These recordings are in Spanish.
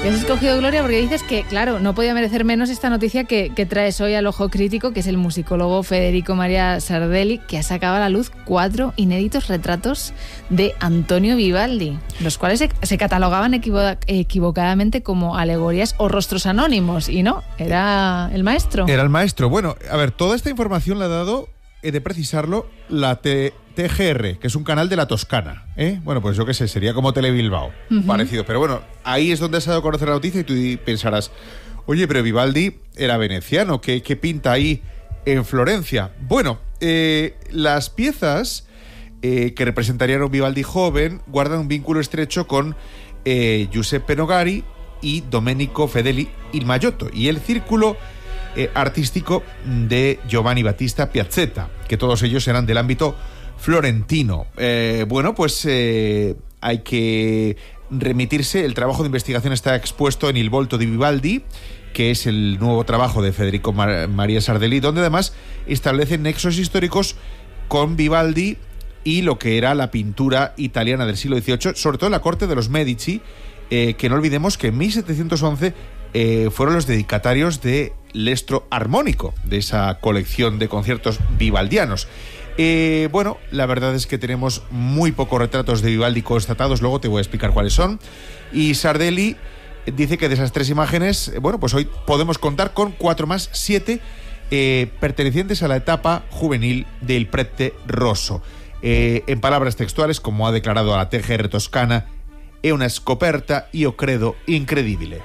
Y has escogido, Gloria, porque dices que, claro, no podía merecer menos esta noticia que traes hoy al Ojo Crítico, que es el musicólogo Federico María Sardelli, que ha sacado a la luz 4 inéditos retratos de Antonio Vivaldi, los cuales se catalogaban equivocadamente como alegorías o rostros anónimos, y no, era el maestro. Era el maestro. Bueno, a ver, toda esta información la ha dado, he de precisarlo, la TGR, que es un canal de la Toscana, ¿eh? Bueno, pues yo qué sé, sería como Telebilbao, parecido. Pero bueno, ahí es donde has dado a conocer la noticia y tú pensarás, oye, pero Vivaldi era veneciano, ¿qué pinta ahí en Florencia? Bueno, las piezas que representarían a un Vivaldi joven guardan un vínculo estrecho con Giuseppe Nogari y Domenico Fedeli il Majotto, y el círculo artístico de Giovanni Battista Piazzetta, que todos ellos eran del ámbito florentino. Bueno, pues hay que remitirse. El trabajo de investigación está expuesto en Il volto di Vivaldi, que es el nuevo trabajo de Federico María Sardelli, donde además establece nexos históricos con Vivaldi y lo que era la pintura italiana del siglo XVIII, sobre todo en la corte de los Medici, que no olvidemos que en 1711 fueron los dedicatarios de l'Estro armónico, de esa colección de conciertos vivaldianos. Bueno, la verdad es que tenemos muy pocos retratos de Vivaldi constatados, luego te voy a explicar cuáles son. Y Sardelli dice que de esas 3 imágenes, bueno, pues hoy podemos contar con 4 más, 7 pertenecientes a la etapa juvenil del Prete Rosso. En palabras textuales, como ha declarado a la TGR Toscana, è una scoperta, io credo, incredibile.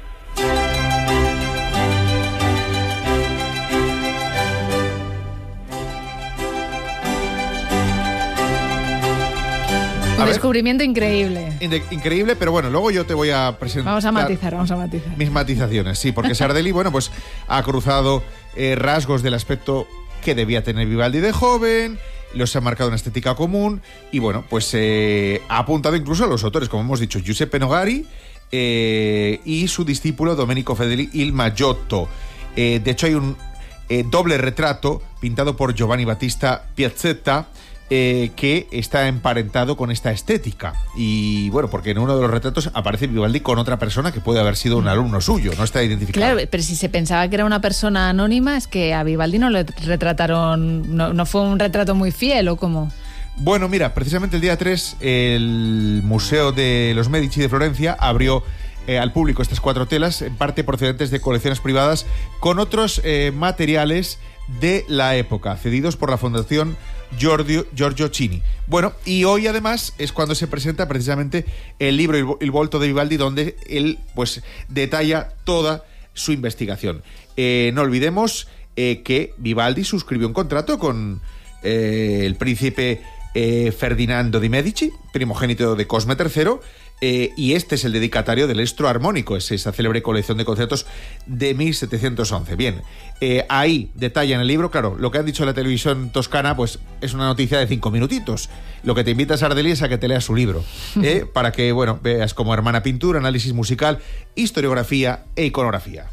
Un descubrimiento increíble. Increíble, pero bueno, luego yo te voy a presentar... Vamos a matizar. Mis matizaciones, sí, porque Sardelli, bueno, pues ha cruzado rasgos del aspecto que debía tener Vivaldi de joven, los ha marcado una estética común, y bueno, pues ha apuntado incluso a los autores, como hemos dicho, Giuseppe Nogari y su discípulo Domenico Fedeli il Majotto. De hecho, hay un doble retrato pintado por Giovanni Battista Piazzetta, que está emparentado con esta estética. Y bueno, porque en uno de los retratos aparece Vivaldi con otra persona que puede haber sido un alumno suyo, no está identificado. Claro, pero si se pensaba que era una persona anónima, es que a Vivaldi no le retrataron, no fue un retrato muy fiel, ¿o cómo? Bueno, mira, precisamente el día 3 el Museo de los Medici de Florencia abrió al público estas 4 telas, en parte procedentes de colecciones privadas, con otros materiales de la época, cedidos por la Fundación Giorgio Chini. Bueno, y hoy además es cuando se presenta precisamente el libro Il volto de Vivaldi, donde él pues detalla toda su investigación. No olvidemos que Vivaldi suscribió un contrato con el príncipe Ferdinando di Medici, primogénito de Cosme III, y este es el dedicatario del Estro armónico, es esa célebre colección de conciertos de 1711. Bien, ahí detalla en el libro, claro, lo que han dicho en la televisión toscana, pues es una noticia de 5 minutitos. Lo que te invita a Sardelli es a que te leas su libro, para que, bueno, veas como hermana pintura, análisis musical, historiografía e iconografía.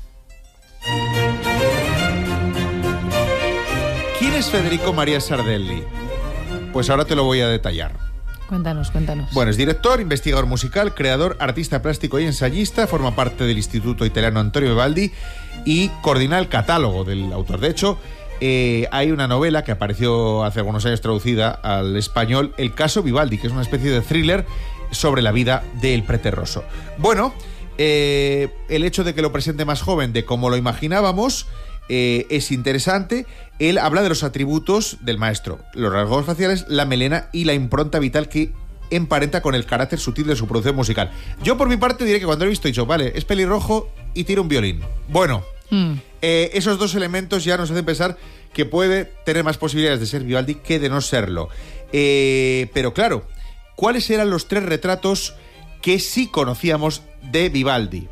¿Quién es Federico María Sardelli? Pues ahora te lo voy a detallar. Cuéntanos. Bueno, es director, investigador musical, creador, artista plástico y ensayista, forma parte del Instituto Italiano Antonio Vivaldi y coordina el catálogo del autor. De hecho, hay una novela que apareció hace algunos años traducida al español, El caso Vivaldi, que es una especie de thriller sobre la vida del Prete Rosso. Bueno, el hecho de que lo presente más joven de como lo imaginábamos es interesante. Él habla de los atributos del maestro, los rasgos faciales, la melena y la impronta vital que emparenta con el carácter sutil de su producción musical. Yo por mi parte diré que cuando lo he visto he dicho, vale, es pelirrojo y tira un violín. Bueno, esos 2 elementos ya nos hacen pensar que puede tener más posibilidades de ser Vivaldi que de no serlo. Pero claro, ¿cuáles eran los 3 retratos que sí conocíamos de Vivaldi?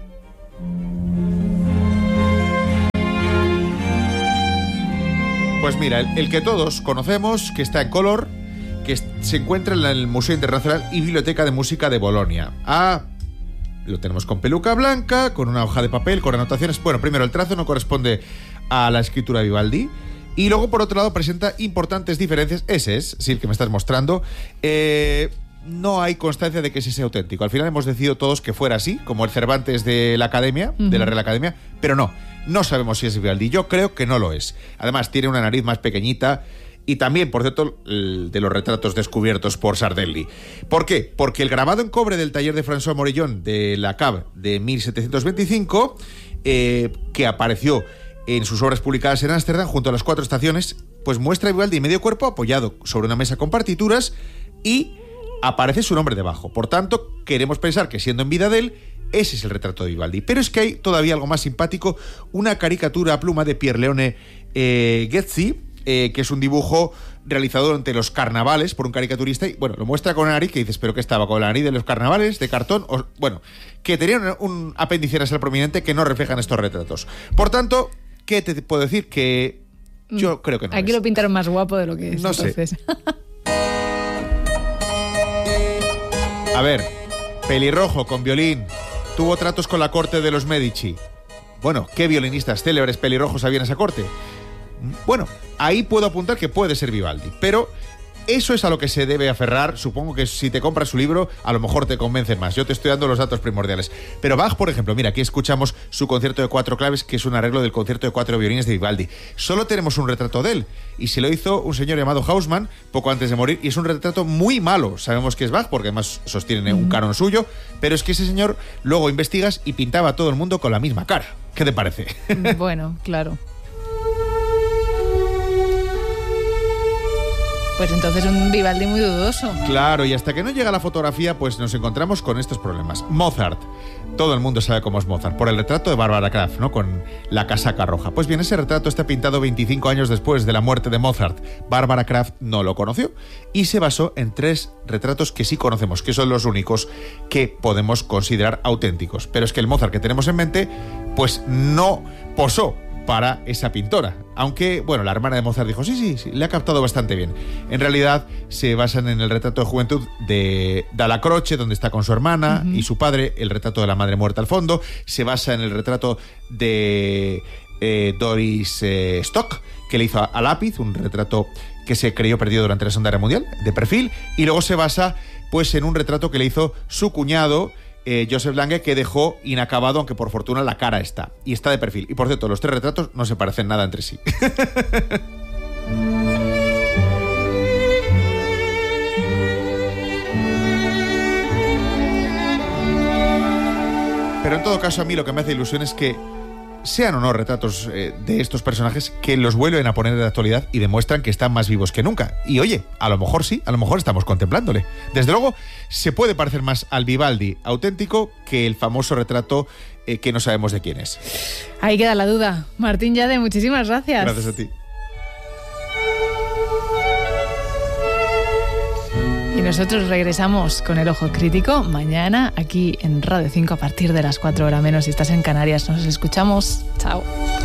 Pues mira, el que todos conocemos, que está en color, que se encuentra en el Museo Internacional y Biblioteca de Música de Bolonia. Lo tenemos con peluca blanca, con una hoja de papel, con anotaciones. Bueno, primero, el trazo no corresponde a la escritura de Vivaldi. Y luego, por otro lado, presenta importantes diferencias. Ese es, sí, el que me estás mostrando. no hay constancia de que ese sea auténtico. Al final hemos decidido todos que fuera así, como el Cervantes de la Academia, de la Real Academia, pero no sabemos si es Vivaldi. Yo creo que no lo es. Además, tiene una nariz más pequeñita y también, por cierto, de los retratos descubiertos por Sardelli. ¿Por qué? Porque el grabado en cobre del taller de François Morillon de la Cave de 1725, que apareció en sus obras publicadas en Ámsterdam junto a las 4 estaciones, pues muestra a Vivaldi medio cuerpo apoyado sobre una mesa con partituras y aparece su nombre debajo. Por tanto, queremos pensar que siendo en vida de él, ese es el retrato de Vivaldi. Pero es que hay todavía algo más simpático, una caricatura a pluma de Pierleone Ghezzi, que es un dibujo realizado durante los carnavales por un caricaturista, y bueno, lo muestra con una nariz que dices, pero que estaba con la nariz de los carnavales, de cartón, bueno, que tenían un apéndice nasal prominente que no reflejan estos retratos. Por tanto, ¿qué te puedo decir? Que yo creo que no. Aquí lo pintaron más guapo de lo que es. No entonces. sé. A ver, pelirrojo, con violín, tuvo tratos con la corte de los Medici. Bueno, ¿qué violinistas célebres pelirrojos había en esa corte? Bueno, ahí puedo apuntar que puede ser Vivaldi, pero eso es a lo que se debe aferrar. Supongo que si te compras su libro, a lo mejor te convence más. Yo te estoy dando los datos primordiales. Pero Bach, por ejemplo, mira, aquí escuchamos su concierto de 4 claves, que es un arreglo del concierto de 4 violines de Vivaldi. Solo tenemos un retrato de él, y se lo hizo un señor llamado Hausmann poco antes de morir, y es un retrato muy malo. Sabemos que es Bach, porque además sostiene un canon suyo, pero es que ese señor luego investigas y pintaba a todo el mundo con la misma cara. ¿Qué te parece? Bueno, claro. Pues entonces un Vivaldi muy dudoso. Claro, y hasta que no llega la fotografía, pues nos encontramos con estos problemas. Mozart. Todo el mundo sabe cómo es Mozart, por el retrato de Barbara Kraft, ¿no? Con la casaca roja. Pues bien, ese retrato está pintado 25 años después de la muerte de Mozart. Barbara Kraft no lo conoció y se basó en 3 retratos que sí conocemos, que son los únicos que podemos considerar auténticos. Pero es que el Mozart que tenemos en mente, pues no posó para esa pintora. Aunque, bueno, la hermana de Mozart dijo, sí, le ha captado bastante bien. En realidad, se basan en el retrato de juventud de Dalla Croce, donde está con su hermana y su padre, el retrato de la madre muerta al fondo. Se basa en el retrato de Doris Stock, que le hizo a lápiz, un retrato que se creyó perdido durante la Segunda Guerra Mundial, de perfil. Y luego se basa, pues, en un retrato que le hizo su cuñado, Joseph Lange, que dejó inacabado, aunque por fortuna la cara está. Y está de perfil. Y por cierto, los 3 retratos no se parecen nada entre sí. Pero en todo caso, a mí lo que me hace ilusión es que sean o no retratos de estos personajes que los vuelven a poner de actualidad y demuestran que están más vivos que nunca. Y oye, a lo mejor sí, a lo mejor estamos contemplándole. Desde luego, se puede parecer más al Vivaldi auténtico que el famoso retrato que no sabemos de quién es. Ahí queda la duda. Martín Yade, muchísimas gracias. Gracias a ti. Y nosotros regresamos con el Ojo Crítico mañana aquí en Radio 5 a partir de las 4 horas menos. Si estás en Canarias, nos escuchamos. Chao.